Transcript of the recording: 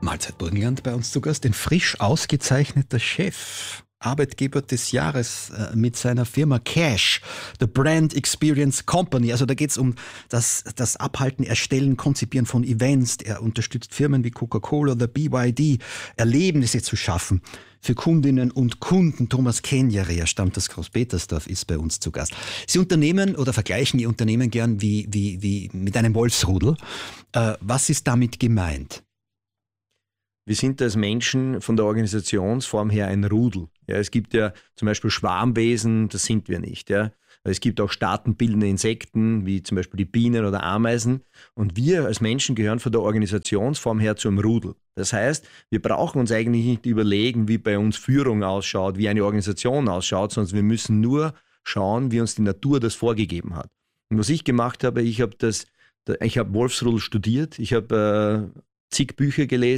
Mahlzeit Burgenland bei uns zu Gast, ein frisch ausgezeichneter Chef, Arbeitgeber des Jahres mit seiner Firma Cash, The Brand Experience Company. Also da geht es um das Abhalten, Erstellen, Konzipieren von Events. Er unterstützt Firmen wie Coca-Cola oder BYD, Erlebnisse zu schaffen für Kundinnen und Kunden. Thomas Kenjere, er stammt aus Großpetersdorf, ist bei uns zu Gast. Sie unternehmen oder vergleichen Ihr Unternehmen gern wie mit einem Wolfsrudel. Was ist damit gemeint? Wir sind als Menschen von der Organisationsform her ein Rudel. Ja, es gibt ja zum Beispiel Schwarmwesen, das sind wir nicht. Ja. Es gibt auch staatenbildende Insekten, wie zum Beispiel die Bienen oder Ameisen. Und wir als Menschen gehören von der Organisationsform her zu einem Rudel. Das heißt, wir brauchen uns eigentlich nicht überlegen, wie bei uns Führung ausschaut, wie eine Organisation ausschaut, sondern wir müssen nur schauen, wie uns die Natur das vorgegeben hat. Und was ich gemacht habe, ich habe Wolfsrudel studiert, ich habe zig Bücher gelesen,